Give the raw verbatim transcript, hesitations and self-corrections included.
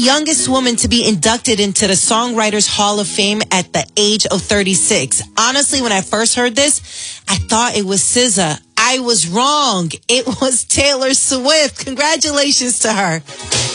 youngest woman to be inducted into the Songwriters Hall of Fame at the age of thirty-six. Honestly, when I first heard this, I thought it was S Z A. I was wrong. It was Taylor Swift. Congratulations to her.